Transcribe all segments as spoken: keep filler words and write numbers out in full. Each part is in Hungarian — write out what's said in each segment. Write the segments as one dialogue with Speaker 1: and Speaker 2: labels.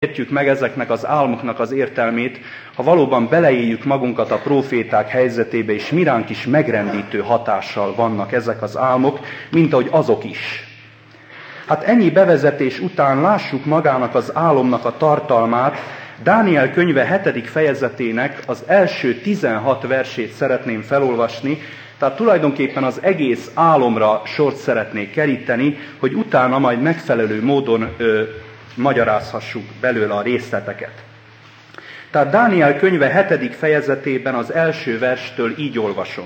Speaker 1: értjük meg ezeknek az álmoknak az értelmét, ha valóban beleéljük magunkat a próféták helyzetébe, és miránk is megrendítő hatással vannak ezek az álmok, mint ahogy azok is. Hát ennyi bevezetés után lássuk magának az álomnak a tartalmát. Dániel könyve hetedik fejezetének az első tizenhat versét szeretném felolvasni, tehát tulajdonképpen az egész álomra sort szeretnék keríteni, hogy utána majd megfelelő módon ö, magyarázhassuk belőle a részleteket. Tehát Dániel könyve hetedik fejezetében az első verstől így olvasom.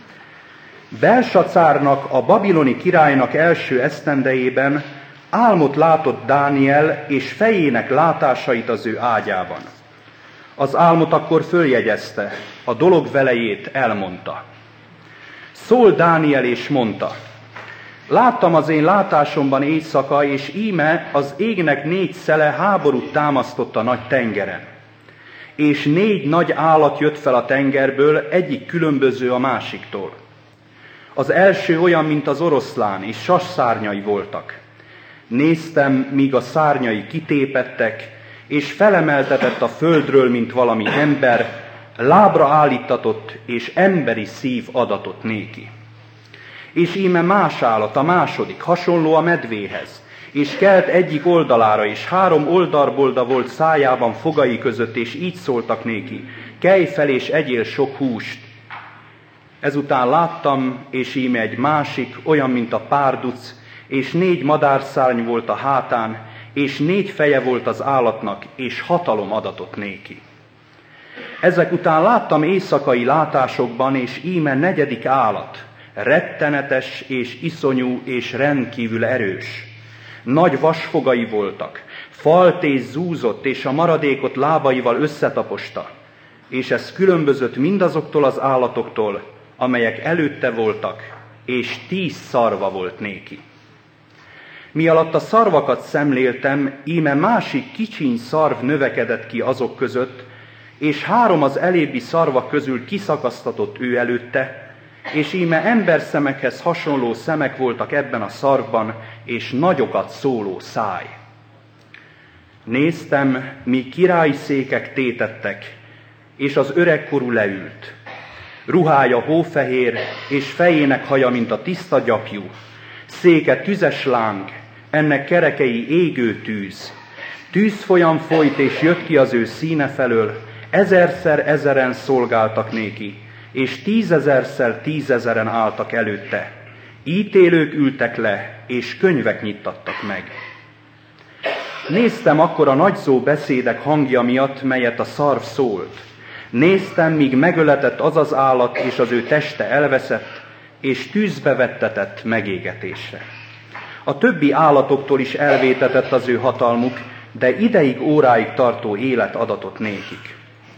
Speaker 1: Belsacárnak, a babiloni királynak első esztendejében álmot látott Dániel, és fejének látásait az ő ágyában. Az álmot akkor följegyezte, a dolog velejét elmondta. Szól Dániel és mondta, láttam az én látásomban éjszaka, és íme az égnek négy szele háborút támasztott a nagy tengeren. És négy nagy állat jött fel a tengerből, egyik különböző a másiktól. Az első olyan, mint az oroszlán, és sasszárnyai voltak. Néztem, míg a szárnyai kitépettek, és felemeltetett a földről, mint valami ember, lábra állítatott, és emberi szív adatott néki. És íme más állat, a második, hasonló a medvéhez, és kelt egyik oldalára, és három oldalbolda volt szájában fogai között, és így szóltak néki, kelj fel és egyél sok húst. Ezután láttam, és íme egy másik, olyan, mint a párduc, és négy madárszárny volt a hátán, és négy feje volt az állatnak, és hatalom adatott néki. Ezek után láttam éjszakai látásokban, és íme negyedik állat, rettenetes és iszonyú és rendkívül erős. Nagy vasfogai voltak, falt és zúzott, és a maradékot lábaival összetaposta, és ez különbözött mindazoktól az állatoktól, amelyek előtte voltak, és tíz szarva volt néki. Mi alatt a szarvakat szemléltem, íme másik kicsiny szarv növekedett ki azok között, és három az elébbi szarvak közül kiszakasztatott ő előtte, és íme emberszemekhez hasonló szemek voltak ebben a szarvban, és nagyokat szóló száj. Néztem, míg királyi székek tétettek, és az öregkorú leült. Ruhája hófehér, és fejének haja, mint a tiszta gyapjú. Széke tüzes láng, ennek kerekei égő tűz. Tűzfolyam folyt, és jött ki az ő színe felől, ezerszer ezeren szolgáltak néki, és tízezerszer tízezeren álltak előtte. Ítélők ültek le, és könyvek nyittattak meg. Néztem akkor a nagyzó beszédek hangja miatt, melyet a szarv szólt. Néztem, míg megöletett az az állat, és az ő teste elveszett, és tűzbe vettetett megégetésre. A többi állatoktól is elvétetett az ő hatalmuk, de ideig, óráig tartó élet adatott nékik.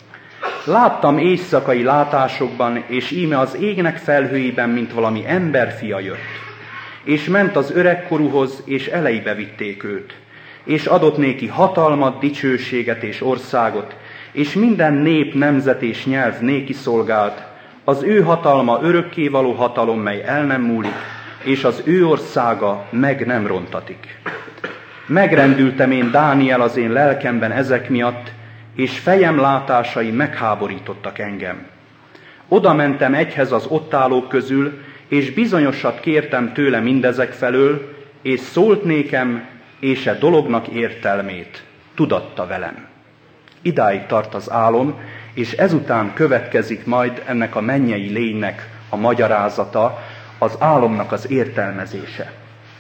Speaker 1: Láttam éjszakai látásokban, és íme az égnek felhőiben, mint valami emberfia jött. És ment az öregkorúhoz, és elejébe vitték őt. És adott néki hatalmat, dicsőséget és országot, és minden nép, nemzet és nyelv néki szolgált. Az ő hatalma örökkévaló hatalom, mely el nem múlik, és az ő országa meg nem rontatik. Megrendültem én, Dániel, az én lelkemben ezek miatt, és fejem látásai megháborítottak engem. Oda mentem egyhez az ott állók közül, és bizonyosat kértem tőle mindezek felől, és szólt nékem, és e dolognak értelmét tudatta velem. Idáig tart az álom, és ezután következik majd ennek a mennyei lénynek a magyarázata, az álomnak az értelmezése.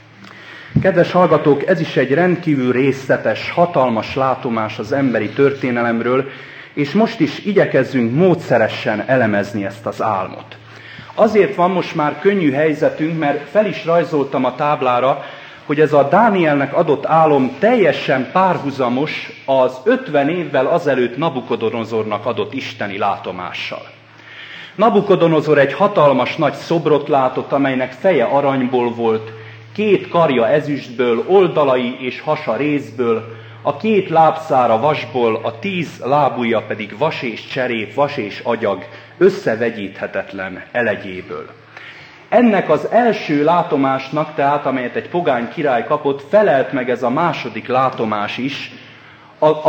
Speaker 1: Kedves hallgatók, ez is egy rendkívül részletes, hatalmas látomás az emberi történelemről, és most is igyekezzünk módszeresen elemezni ezt az álmot. Azért van most már könnyű helyzetünk, mert fel is rajzoltam a táblára, hogy ez a Dánielnek adott álom teljesen párhuzamos az ötven évvel azelőtt Nabukodonozornak adott isteni látomással. Nabukodonozor egy hatalmas nagy szobrot látott, amelynek feje aranyból volt, két karja ezüstből, oldalai és hasa rézből, a két lábszára vasból, a tíz lábujja pedig vas és cserép, vas és agyag, összevegyíthetetlen elegyéből. Ennek az első látomásnak, tehát amelyet egy pogány király kapott, felelt meg ez a második látomás is, a,